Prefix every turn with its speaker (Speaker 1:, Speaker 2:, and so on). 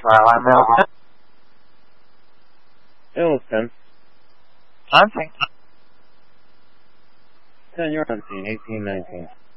Speaker 1: I'm Milton.
Speaker 2: Milton.
Speaker 1: Hunting.
Speaker 2: 10, you're hunting. 18, 19.